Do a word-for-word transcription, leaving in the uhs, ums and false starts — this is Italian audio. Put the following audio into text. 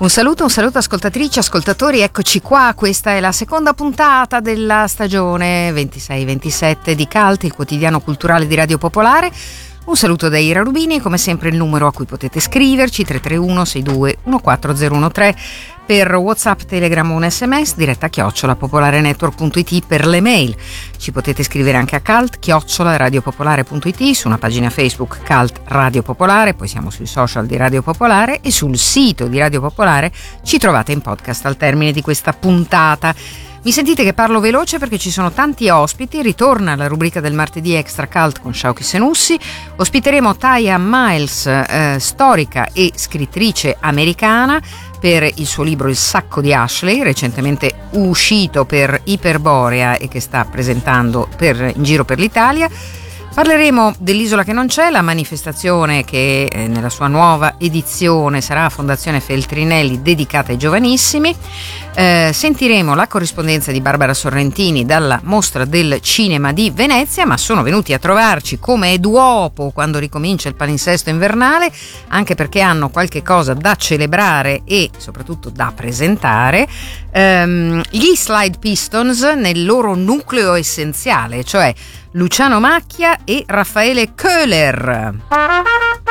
Un saluto, un saluto ascoltatrici, ascoltatori, eccoci qua, questa è la seconda puntata della stagione ventisei ventisette di Cult, il quotidiano culturale di Radio Popolare. Un saluto da Ira Rubini, come sempre il numero a cui potete scriverci tre tre uno sei due uno quattro zero uno tre per WhatsApp, Telegram o un sms, diretta chiocciola popolarenetwork punto it per le mail. Ci potete scrivere anche a cult chiocciola radiopopolare punto it, su una pagina Facebook Cult Radio Popolare, poi siamo sui social di Radio Popolare e sul sito di Radio Popolare ci trovate in podcast al termine di questa puntata. Mi sentite che parlo veloce perché ci sono tanti ospiti. Ritorna la rubrica del martedì Extra Cult con Shauki Senussi. Ospiteremo Taya Miles, eh, storica e scrittrice americana, per il suo libro Il sacco di Ashley, recentemente uscito per Iperborea e che sta presentando per, in giro per l'Italia. Parleremo dell'Isola che non c'è, la manifestazione che eh, nella sua nuova edizione sarà a Fondazione Feltrinelli dedicata ai giovanissimi. Eh, sentiremo la corrispondenza di Barbara Sorrentini dalla Mostra del Cinema di Venezia, ma sono venuti a trovarci come è d'uopo quando ricomincia il palinsesto invernale, anche perché hanno qualche cosa da celebrare e soprattutto da presentare. Ehm, gli Slide Pistons nel loro nucleo essenziale, cioè Luciano Macchia e Raffaele Köhler.